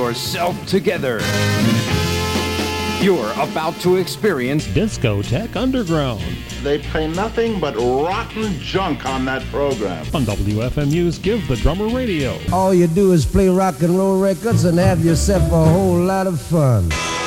yourself together. You're about to experience Discotheque Underground. They play nothing but rotten junk on that program. On WFMU's Give the Drummer Radio. All you do is play rock and roll records and have yourself a whole lot of fun.